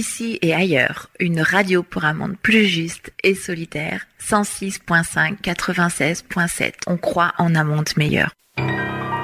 Ici et ailleurs, une radio pour un monde plus juste et solidaire. 106.5, 96.7. On croit en un monde meilleur.